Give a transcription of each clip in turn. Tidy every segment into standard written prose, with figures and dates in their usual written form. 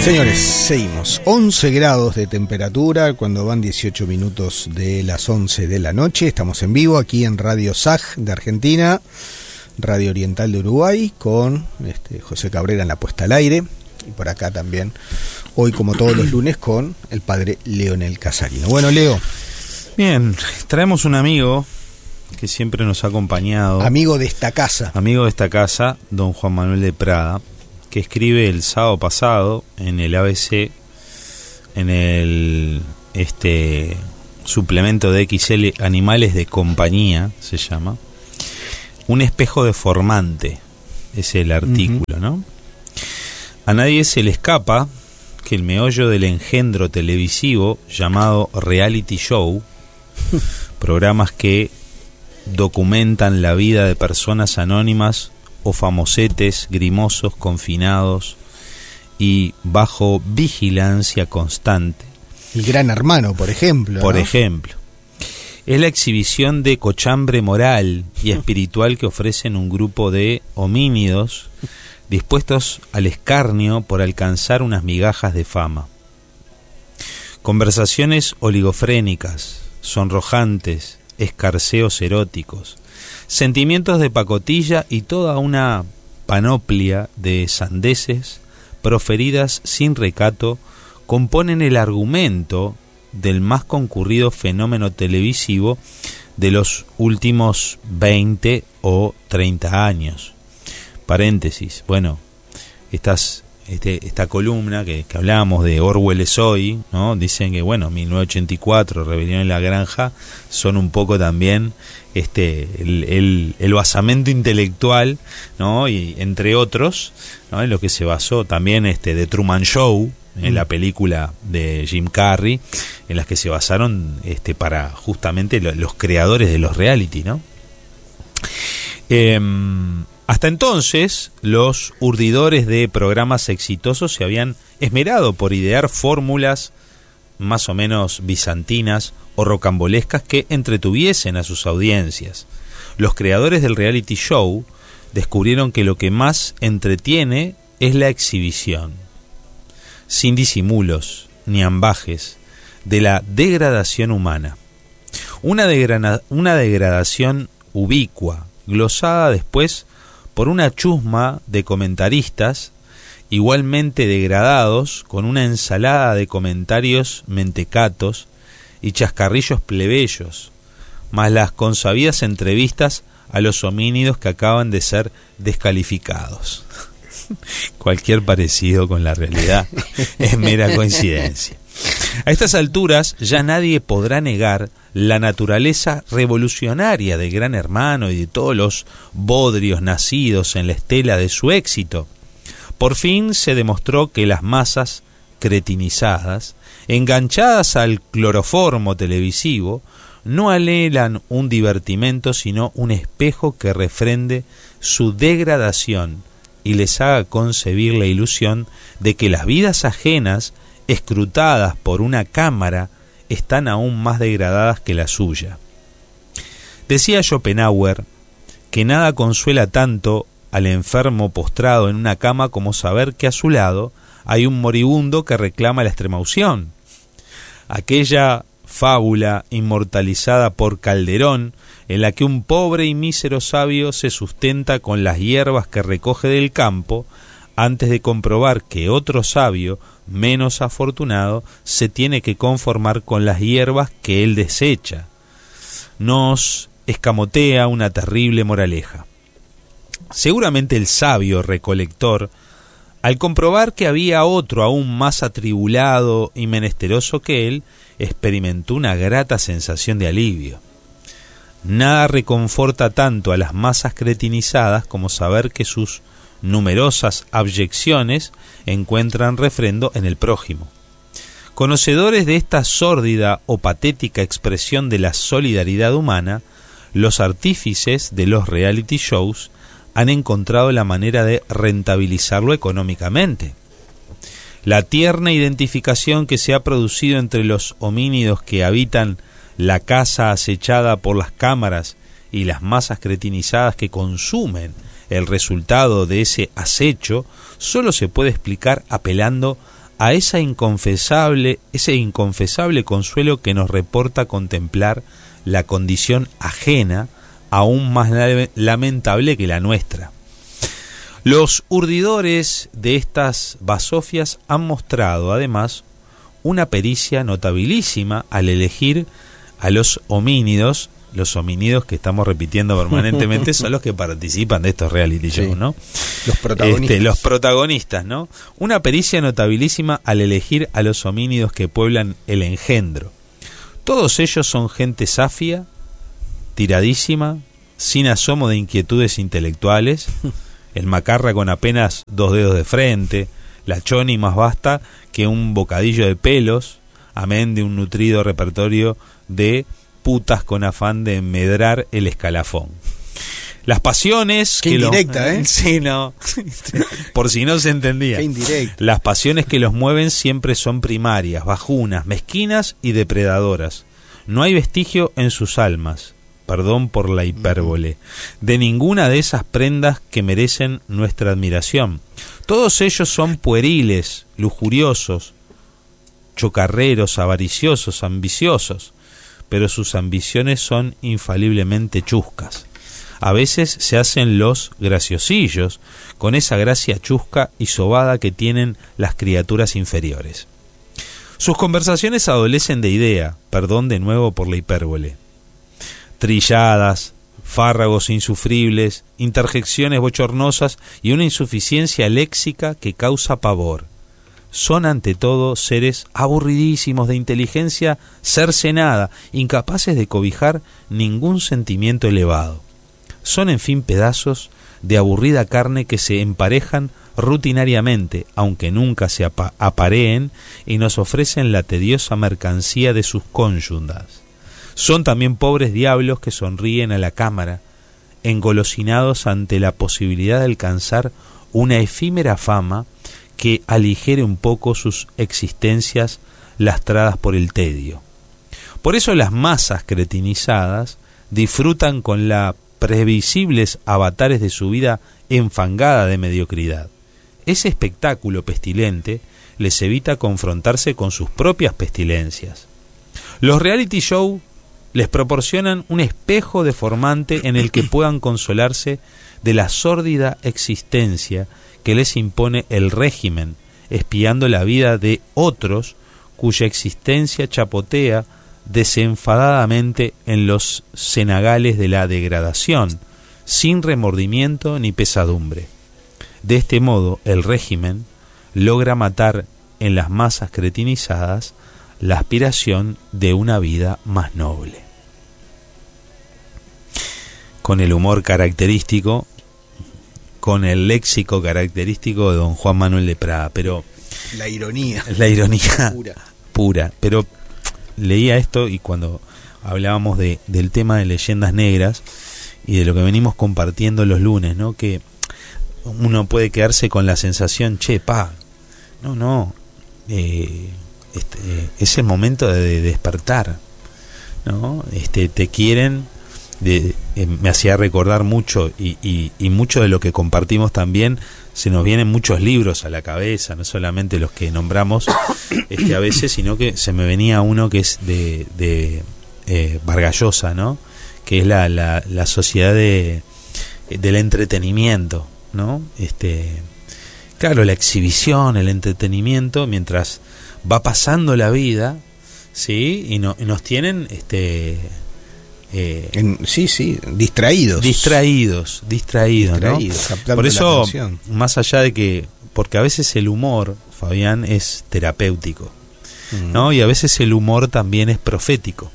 Señores, seguimos. 11 grados de temperatura cuando van 18 minutos de las 11 de la noche. Estamos en vivo aquí en Radio SAG de Argentina, Radio Oriental de Uruguay, con José Cabrera en la puesta al aire. Y por acá también, hoy como todos los lunes, con el padre Leonel Casarino. Bueno, Leo. Bien, traemos un amigo que siempre nos ha acompañado. Amigo de esta casa. Amigo de esta casa, don Juan Manuel de Prada, que escribe el sábado pasado en el ABC, en el suplemento de XL Animales de Compañía, se llama, un espejo deformante, es el artículo, ¿no? A nadie se le escapa que el meollo del engendro televisivo llamado reality show, programas que documentan la vida de personas anónimas o famosetes grimosos confinados y bajo vigilancia constante. El Gran Hermano, por ejemplo. Por ¿no? ejemplo. Es la exhibición de cochambre moral y espiritual que ofrecen un grupo de homínidos dispuestos al escarnio por alcanzar unas migajas de fama. Conversaciones oligofrénicas, sonrojantes, escarceos eróticos, sentimientos de pacotilla y toda una panoplia de sandeces proferidas sin recato componen el argumento del más concurrido fenómeno televisivo de los últimos 20 o 30 años. Paréntesis, bueno, esta columna que hablábamos de Orwell es hoy, ¿no? Dicen que, bueno, 1984, Rebelión en la Granja, son un poco también el basamento intelectual, ¿no? Y entre otros, ¿no? En lo que se basó también The Truman Show, en la película de Jim Carrey, en las que se basaron para justamente los creadores de los reality, ¿no? Hasta entonces, los urdidores de programas exitosos se habían esmerado por idear fórmulas más o menos bizantinas o rocambolescas que entretuviesen a sus audiencias. Los creadores del reality show descubrieron que lo que más entretiene es la exhibición, sin disimulos ni ambajes, de la degradación humana. Una degradación ubicua, glosada después por una chusma de comentaristas igualmente degradados, con una ensalada de comentarios mentecatos y chascarrillos plebeyos, más las consabidas entrevistas a los homínidos que acaban de ser descalificados. Cualquier parecido con la realidad es mera coincidencia. A estas alturas ya nadie podrá negar la naturaleza revolucionaria de Gran Hermano y de todos los bodrios nacidos en la estela de su éxito. Por fin se demostró que las masas cretinizadas, enganchadas al cloroformo televisivo, no anhelan un divertimento sino un espejo que refrende su degradación y les haga concebir la ilusión de que las vidas ajenas, escrutadas por una cámara, están aún más degradadas que la suya. Decía Schopenhauer que nada consuela tanto al enfermo postrado en una cama como saber que a su lado hay un moribundo que reclama la extremaunción. Aquella fábula inmortalizada por Calderón, en la que un pobre y mísero sabio se sustenta con las hierbas que recoge del campo, antes de comprobar que otro sabio, menos afortunado, se tiene que conformar con las hierbas que él desecha, nos escamotea una terrible moraleja. Seguramente el sabio recolector, al comprobar que había otro aún más atribulado y menesteroso que él, experimentó una grata sensación de alivio. Nada reconforta tanto a las masas cretinizadas como saber que sus numerosas abyecciones encuentran refrendo en el prójimo. Conocedores de esta sórdida o patética expresión de la solidaridad humana, los artífices de los reality shows han encontrado la manera de rentabilizarlo económicamente. La tierna identificación que se ha producido entre los homínidos que habitan la casa acechada por las cámaras y las masas cretinizadas que consumen el resultado de ese acecho solo se puede explicar apelando a ese inconfesable consuelo que nos reporta contemplar la condición ajena, aún más lamentable que la nuestra. Los urdidores de estas basofias han mostrado, además, una pericia notabilísima al elegir a los homínidos que estamos repitiendo permanentemente son los que participan de estos reality shows, ¿no? Los protagonistas, ¿no? Una pericia notabilísima al elegir a los homínidos que pueblan el engendro. Todos ellos son gente safia, tiradísima, sin asomo de inquietudes intelectuales, el macarra con apenas 2 dedos de frente, la choni más vasta que un bocadillo de pelos, amén de un nutrido repertorio de putas con afán de medrar el escalafón. Las pasiones... Qué indirecta, ¿eh? Sí, no. Por si no se entendía. Qué indirecta. Las pasiones que los mueven siempre son primarias, bajunas, mezquinas y depredadoras. No hay vestigio en sus almas, perdón por la hipérbole, de ninguna de esas prendas que merecen nuestra admiración. Todos ellos son pueriles, lujuriosos, chocarreros, avariciosos, ambiciosos, pero sus ambiciones son infaliblemente chuscas. A veces se hacen los graciosillos, con esa gracia chusca y sobada que tienen las criaturas inferiores. Sus conversaciones adolecen de idea, perdón de nuevo por la hipérbole. Trilladas, fárragos insufribles, interjecciones bochornosas y una insuficiencia léxica que causa pavor. Son ante todo seres aburridísimos de inteligencia cercenada, incapaces de cobijar ningún sentimiento elevado. Son en fin pedazos de aburrida carne que se emparejan rutinariamente, aunque nunca se apareen, y nos ofrecen la tediosa mercancía de sus cónyugas. Son también pobres diablos que sonríen a la cámara, engolosinados ante la posibilidad de alcanzar una efímera fama que aligere un poco sus existencias lastradas por el tedio. Por eso las masas cretinizadas disfrutan con la previsibles avatares de su vida enfangada de mediocridad. Ese espectáculo pestilente les evita confrontarse con sus propias pestilencias. Los reality show les proporcionan un espejo deformante en el que puedan consolarse de la sórdida existencia que les impone el régimen, espiando la vida de otros cuya existencia chapotea desenfadadamente en los cenagales de la degradación, sin remordimiento ni pesadumbre. De este modo, el régimen logra matar en las masas cretinizadas la aspiración de una vida más noble. Con el humor característico, con el léxico característico de don Juan Manuel de Prada, pero... La ironía pura. Pero leía esto y cuando hablábamos del tema de leyendas negras y de lo que venimos compartiendo los lunes, ¿no? Que uno puede quedarse con la sensación, es el momento de despertar, ¿no? Te quieren... me hacía recordar mucho y mucho de lo que compartimos también. Se nos vienen muchos libros a la cabeza, no solamente los que nombramos a veces, sino que se me venía uno que es de Vargas Llosa, ¿no? Que es la sociedad del entretenimiento, ¿no? Claro, la exhibición, el entretenimiento, mientras va pasando la vida, ¿sí? Y nos tienen distraídos, ¿no? Por eso, más allá de que, porque a veces el humor, Fabián, es terapéutico, ¿no? Y a veces el humor también es profético,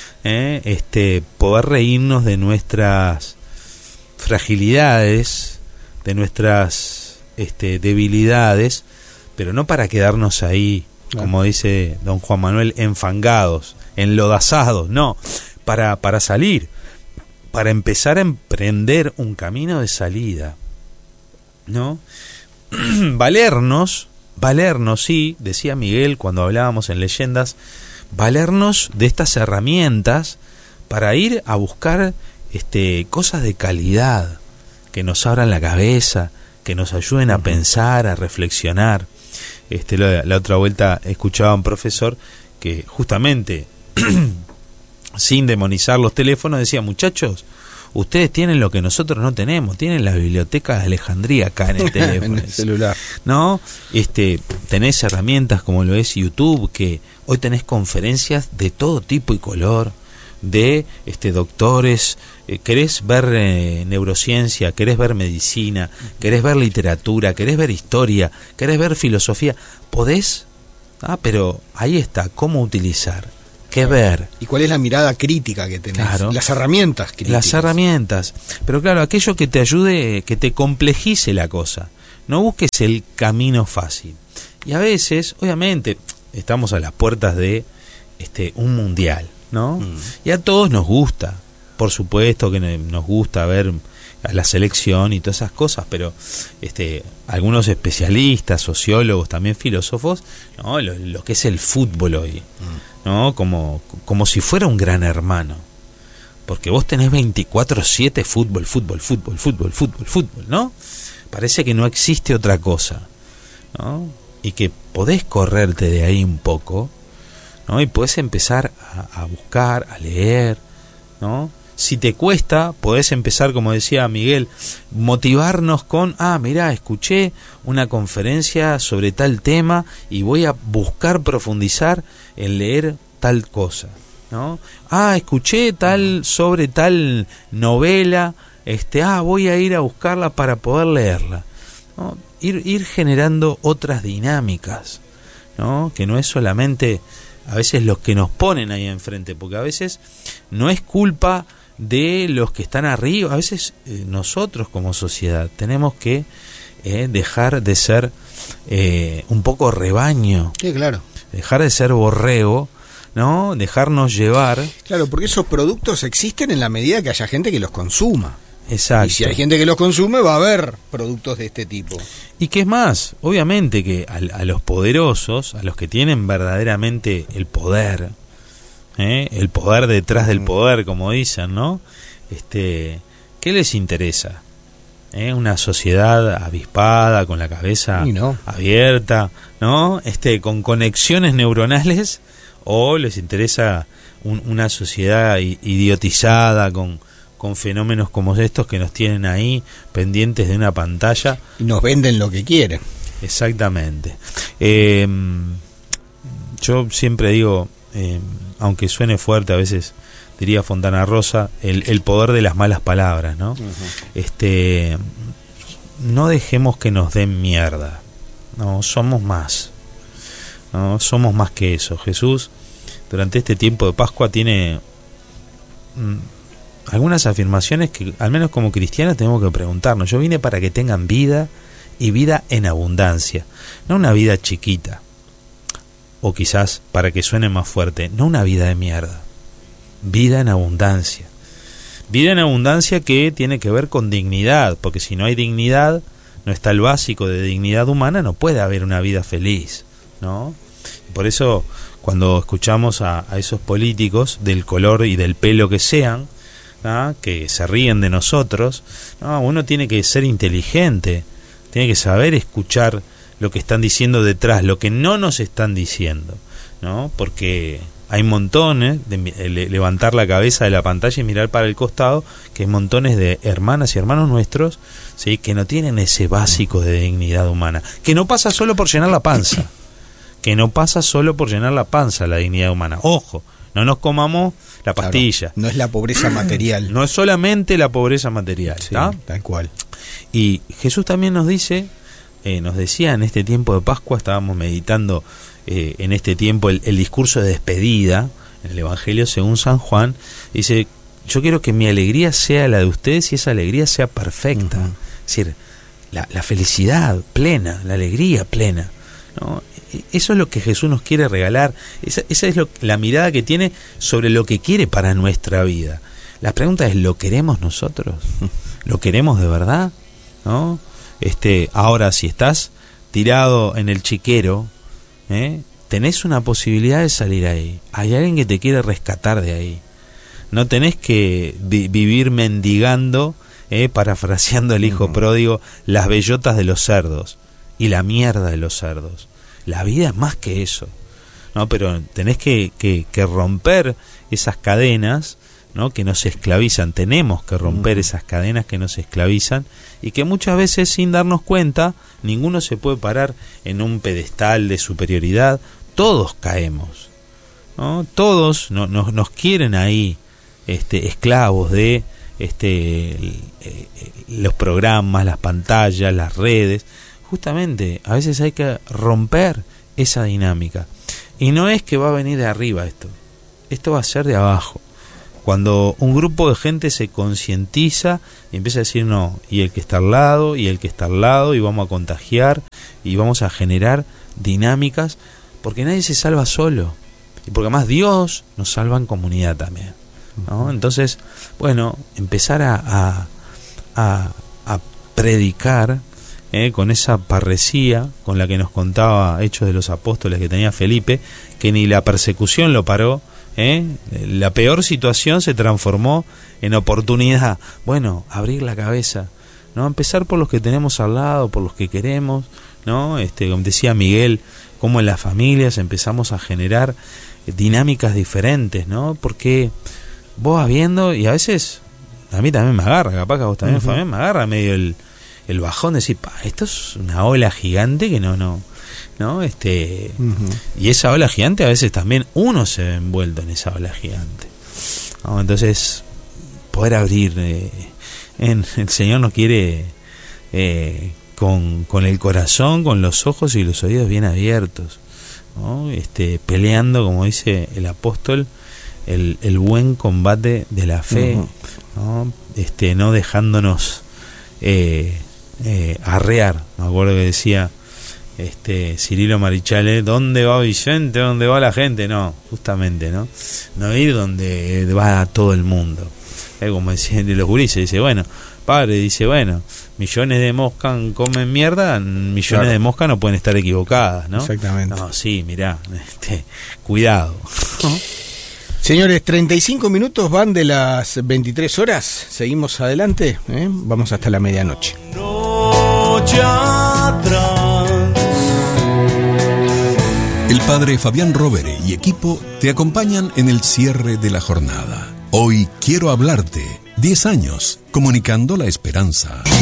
poder reírnos de nuestras fragilidades, de nuestras debilidades, pero no para quedarnos ahí, como dice don Juan Manuel, enfangados, enlodazados, no, para salir, para empezar a emprender un camino de salida, ¿no? Valernos, sí, decía Miguel cuando hablábamos en Leyendas, valernos de estas herramientas para ir a buscar cosas de calidad, que nos abran la cabeza, que nos ayuden a pensar, a reflexionar. la otra vuelta escuchaba a un profesor que justamente, sin demonizar los teléfonos, decía: muchachos, ustedes tienen lo que nosotros no tenemos, tienen la biblioteca de Alejandría acá en el teléfono, en el celular, ¿no? Tenés herramientas como lo es YouTube, que hoy tenés conferencias de todo tipo y color, de doctores, querés ver neurociencia, querés ver medicina, querés ver literatura, querés ver historia, querés ver filosofía, podés, pero ahí está, cómo utilizar, qué ver. ¿Y cuál es la mirada crítica que tenés? Claro, las herramientas críticas. Las herramientas, pero claro, aquello que te ayude, que te complejice la cosa. No busques el camino fácil. Y a veces, obviamente, estamos a las puertas de un mundial, ¿no? Y a todos nos gusta, por supuesto que nos gusta ver a la selección y todas esas cosas, pero algunos especialistas, sociólogos, también filósofos, ¿no? Lo que es el fútbol hoy, ¿no? Como si fuera un gran hermano, porque vos tenés 24/7 fútbol, ¿no? Parece que no existe otra cosa, ¿no? Y que podés correrte de ahí un poco, ¿no? Y podés empezar a buscar, a leer, ¿no? Si te cuesta, podés empezar, como decía Miguel, motivarnos con: mirá, escuché una conferencia sobre tal tema y voy a buscar profundizar en leer tal cosa, ¿no? Escuché sobre tal novela, voy a ir a buscarla para poder leerla, ¿no? Ir generando otras dinámicas, ¿no? Que no es solamente a veces los que nos ponen ahí enfrente, porque a veces no es culpa de los que están arriba, a veces nosotros como sociedad tenemos que dejar de ser un poco rebaño, sí, claro, dejar de ser borrego, ¿no? Dejarnos llevar. Claro, porque esos productos existen en la medida que haya gente que los consuma. Exacto. Y si hay gente que los consume, va a haber productos de este tipo. Y que es más, obviamente que a los poderosos, a los que tienen verdaderamente el poder detrás del poder, como dicen, ¿no? ¿Qué les interesa? Una sociedad avispada, con la cabeza abierta, ¿no? Con conexiones neuronales, o les interesa una sociedad idiotizada con fenómenos como estos que nos tienen ahí pendientes de una pantalla y nos venden lo que quieren. Exactamente. Yo siempre digo, aunque suene fuerte, a veces diría Fontana Rosa, el poder de las malas palabras, ¿no? Uh-huh. No dejemos que nos den mierda. No, somos más. No, somos más que eso. Jesús, durante este tiempo de Pascua, tiene algunas afirmaciones que, al menos como cristianos, tenemos que preguntarnos. Yo vine para que tengan vida, y vida en abundancia. No una vida chiquita, o quizás, para que suene más fuerte, no una vida de mierda. Vida en abundancia. Vida en abundancia que tiene que ver con dignidad, porque si no hay dignidad, no está el básico de dignidad humana, no puede haber una vida feliz, ¿no? Por eso, cuando escuchamos a esos políticos, del color y del pelo que sean, ¿no?, que se ríen de nosotros, ¿no?, uno tiene que ser inteligente, tiene que saber escuchar lo que están diciendo detrás, lo que no nos están diciendo, ¿no? Porque hay montones de levantar la cabeza de la pantalla y mirar para el costado, que hay montones de hermanas y hermanos nuestros, ¿sí?, que no tienen ese básico de dignidad humana, que no pasa solo por llenar la panza, la dignidad humana. Ojo, no nos comamos la pastilla. Claro, no es la pobreza material. No es solamente la pobreza material, sí, tal cual. Y Jesús también nos dice, nos decía en este tiempo de Pascua, estábamos meditando en este tiempo el discurso de despedida en el Evangelio según San Juan, dice: yo quiero que mi alegría sea la de ustedes y esa alegría sea perfecta. Uh-huh. Es decir, la felicidad plena, la alegría plena, ¿no? Eso es lo que Jesús nos quiere regalar. Esa es la mirada que tiene sobre lo que quiere para nuestra vida. La pregunta es: ¿lo queremos nosotros? ¿Lo queremos de verdad? ¿No? Ahora, si estás tirado en el chiquero, tenés una posibilidad de salir ahí. Hay alguien que te quiere rescatar de ahí. No tenés que vivir mendigando, parafraseando el hijo pródigo, las bellotas de los cerdos y la mierda de los cerdos. la vida es más que eso, ¿no? Pero tenés que romper esas cadenas, ¿no? Que nos esclavizan. Tenemos que romper esas cadenas que nos esclavizan y que muchas veces, sin darnos cuenta, ninguno se puede parar en un pedestal de superioridad. Todos caemos, ¿no? Todos nos quieren ahí, esclavos de los programas, las pantallas, las redes. Justamente, a veces hay que romper esa dinámica. Y no es que va a venir de arriba esto va a ser de abajo. Cuando un grupo de gente se concientiza y empieza a decir no, y el que está al lado, y el que está al lado, y vamos a contagiar, y vamos a generar dinámicas, porque nadie se salva solo. Y porque además Dios nos salva en comunidad también, ¿no? Entonces, bueno, empezar a predicar con esa parresía con la que nos contaba Hechos de los Apóstoles que tenía Felipe, que ni la persecución lo paró. La peor situación se transformó en oportunidad. Bueno, abrir la cabeza, ¿no? Empezar por los que tenemos al lado, por los que queremos, ¿no? Como decía Miguel, como en las familias empezamos a generar dinámicas diferentes, ¿no? Porque vos vas viendo, y a veces a mí también me agarra, capaz que a vos también, familia, me agarra medio el bajón de decir, esto es una ola gigante que no, y esa ola gigante a veces también uno se ve envuelto en esa ola gigante, ¿no? Entonces poder abrir, el Señor nos quiere con el corazón, con los ojos y los oídos bien abiertos, ¿no? Peleando, como dice el apóstol, el buen combate de la fe, ¿no? No dejándonos arrear. Me acuerdo que decía Cirilo Marichale, ¿dónde va Vicente? ¿Dónde va la gente? No, justamente, no ir donde va todo el mundo. Como decían los gurises, dice, bueno, padre, dice, bueno, millones de moscas comen mierda, millones de moscas no pueden estar equivocadas, ¿no? Exactamente. No, sí, mirá, cuidado. Señores, 35 minutos van de las 23 horas. Seguimos adelante, vamos hasta la medianoche. El padre Fabián Rovere y equipo te acompañan en el cierre de la jornada. Hoy quiero hablarte. 10 años comunicando la esperanza.